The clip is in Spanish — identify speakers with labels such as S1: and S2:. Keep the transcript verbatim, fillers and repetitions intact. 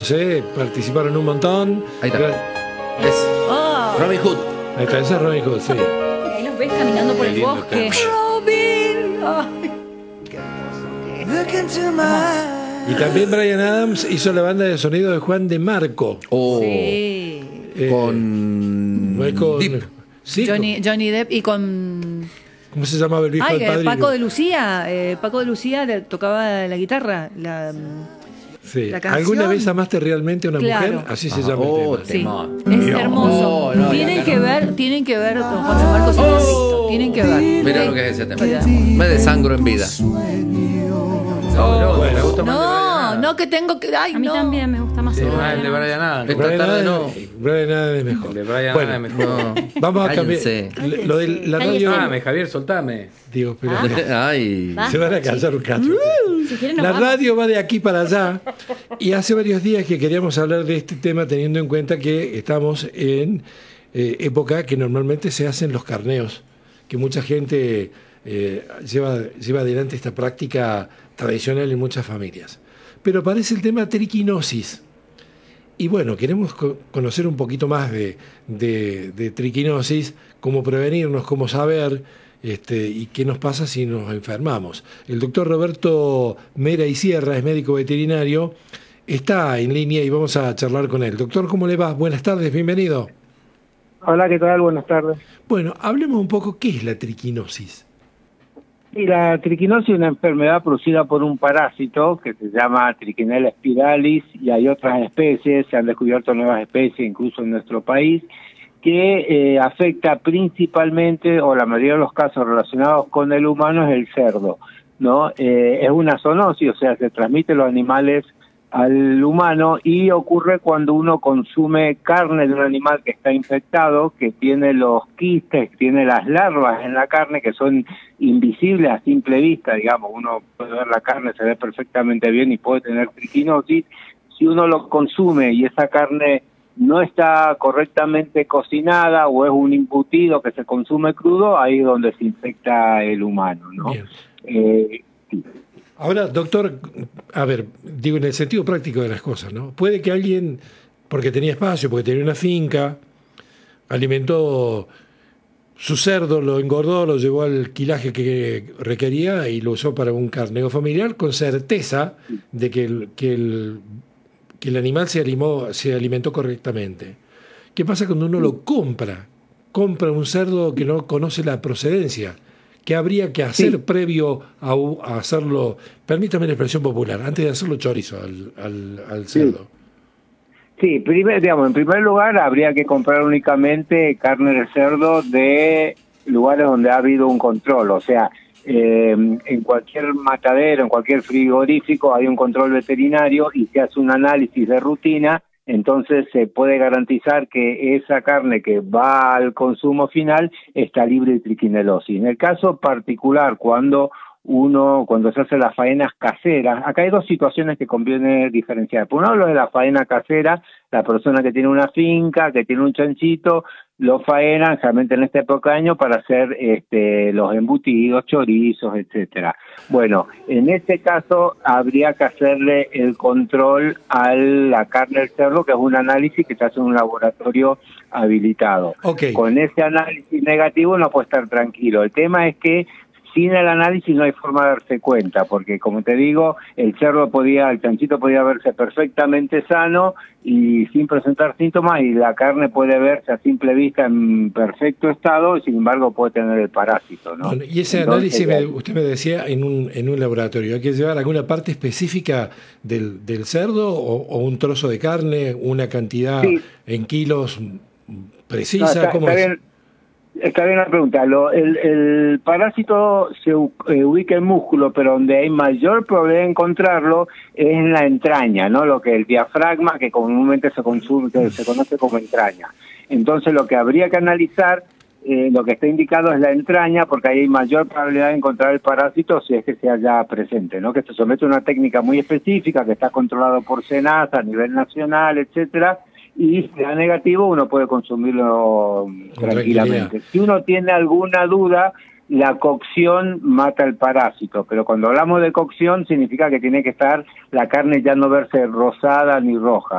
S1: todos, ¿eh? Participaron un montón.
S2: Ahí está. Es
S3: Oh.
S2: Robin Hood.
S1: Ahí está, ese es Robin Hood, sí.
S3: Ahí los ves caminando por
S2: Qué
S3: el
S2: lindo
S3: bosque.
S2: tema.
S3: Robin. Ay, qué hermoso que es.
S1: Y también Bryan Adams hizo la banda de sonido de Juan de Marco.
S2: Oh,
S3: Sí.
S1: Eh,
S2: con
S1: no hay con-
S2: Deep.
S1: Sí,
S3: Johnny, Johnny Depp y con...
S1: ¿cómo se llamaba el viejo
S3: Ay,
S1: del
S3: eh,
S1: Padrino?
S3: Paco de Lucía. eh, Paco de Lucía le tocaba la guitarra. La,
S1: Sí.
S3: la canción.
S1: ¿Alguna vez amaste realmente a una
S3: Claro.
S1: mujer? Así se
S2: Ajá.
S1: llama
S2: Oh,
S1: el tema.
S3: sí,
S2: temón.
S3: es
S1: Dios.
S3: hermoso.
S2: Oh, no,
S3: tienen
S2: ya, ya
S3: que
S2: no.
S3: ver, tienen que ver don Juan de Marco si no lo han visto. Tienen que ver.
S2: Mira
S3: Sí.
S2: lo que es ese tema.
S3: Oiga.
S2: Me desangro en vida.
S4: No, no,
S1: Bueno.
S4: me gusta más el de Bryan
S3: No,
S4: Adams.
S3: no que tengo que. Ay,
S5: A mí
S3: no.
S5: también me gusta más
S4: Sí,
S5: el de
S4: más el de
S5: Bryan.
S4: Bryan Adams.
S2: Esta
S1: Bryan
S2: tarde no.
S1: Adams- Bryan Adams es mejor.
S4: El de Bryan
S1: Bueno,
S4: Adams es mejor.
S2: No.
S1: vamos a cambiar.
S2: Cállense.
S1: Lo de la
S5: Cállese.
S1: radio.
S4: Soltame, Javier, soltame.
S1: Digo, pero
S2: Ay.
S5: Va.
S1: se van a callar un cacho.
S5: Si quieren nos
S1: La
S5: vamos.
S1: radio va de aquí para allá y hace varios días que queríamos hablar de este tema teniendo en cuenta que estamos en eh, época que normalmente se hacen los carneos, que mucha gente eh, lleva, lleva adelante esta práctica tradicional en muchas familias. Pero aparece el tema triquinosis. Y bueno, queremos co- conocer un poquito más de, de, de triquinosis, cómo prevenirnos, cómo saber este, y qué nos pasa si nos enfermamos. El doctor Roberto Mera y Sierra es médico veterinario, está en línea y vamos a charlar con él. Doctor, ¿cómo le va? Buenas tardes, bienvenido.
S6: Hola, ¿qué tal? Buenas tardes.
S1: Bueno, hablemos un poco, ¿qué es la triquinosis?
S6: Y la triquinosis es una enfermedad producida por un parásito que se llama Trichinella spiralis y hay otras especies, se han descubierto nuevas especies incluso en nuestro país, que eh, afecta principalmente, o la mayoría de los casos relacionados con el humano, es el cerdo, ¿no? Eh, es una zoonosis, o sea, se transmite los animales al humano y ocurre cuando uno consume carne de un animal que está infectado, que tiene los quistes, tiene las larvas en la carne que son invisibles a simple vista, digamos, uno puede ver la carne, se ve perfectamente bien y puede tener triquinosis. Si uno lo consume y esa carne no está correctamente cocinada o es un embutido que se consume crudo, ahí es donde se infecta el humano, ¿no?
S1: Bien.
S6: Eh, sí.
S1: Ahora, doctor, a ver, digo en el sentido práctico de las cosas, ¿no? Puede que alguien, porque tenía espacio, porque tenía una finca, alimentó su cerdo, lo engordó, lo llevó al quilaje que requería y lo usó para un carneo familiar con certeza de que el, que el, que el animal se, alimó, se alimentó correctamente. ¿Qué pasa cuando uno lo compra? Compra un cerdo que no conoce la procedencia. ¿Qué habría que hacer
S6: Sí.
S1: previo a, u- a hacerlo, permítame la expresión popular, antes de hacerlo chorizo al, al, al
S6: Sí.
S1: cerdo?
S6: Sí, primer, digamos, en primer lugar habría que comprar únicamente carne de cerdo de lugares donde ha habido un control, o sea, eh, en cualquier matadero, en cualquier frigorífico hay un control veterinario y se hace un análisis de rutina, entonces se puede garantizar que esa carne que va al consumo final está libre de triquinelosis. En el caso particular, cuando uno, cuando se hacen las faenas caseras, acá hay dos situaciones que conviene diferenciar. Por un lado, lo de la faena casera, la persona que tiene una finca, que tiene un chanchito, lo faenan generalmente en esta época de año para hacer este, los embutidos, chorizos, etcétera. Bueno, en este caso habría que hacerle el control a la carne del cerdo, que es un análisis que se hace en un laboratorio habilitado.
S1: Ok.
S6: Con ese análisis negativo uno puede estar tranquilo. El tema es que sin el análisis no hay forma de darse cuenta, porque como te digo, el cerdo podía, el chanchito podía verse perfectamente sano y sin presentar síntomas, y la carne puede verse a simple vista en perfecto estado, y sin embargo puede tener el parásito, ¿no?
S1: Bueno, y ese
S6: Entonces,
S1: análisis, me- usted me decía, en un, en un laboratorio, ¿hay que llevar alguna parte específica del, del cerdo o, o un trozo de carne, una cantidad
S6: Sí.
S1: en kilos
S6: No,
S1: precisa?
S6: está,
S1: ¿Cómo
S6: está
S1: es?
S6: bien, está bien la pregunta. Lo, el, el parásito se u- eh, ubica en músculo, pero donde hay mayor probabilidad de encontrarlo es en la entraña, ¿no? Lo que el diafragma, que comúnmente se consume, que se conoce como entraña. Entonces, lo que habría que analizar, eh, lo que está indicado es la entraña, porque ahí hay mayor probabilidad de encontrar el parásito si es que sea ya presente, ¿no? Que se somete a una técnica muy específica que está controlado por SENASA a nivel nacional, etcétera. Y si da negativo, uno puede consumirlo
S1: Con
S6: tranquilamente.
S1: tranquilidad.
S6: Si uno tiene alguna duda, la cocción mata el parásito, pero cuando hablamos de cocción significa que tiene que estar la carne ya no verse rosada ni roja.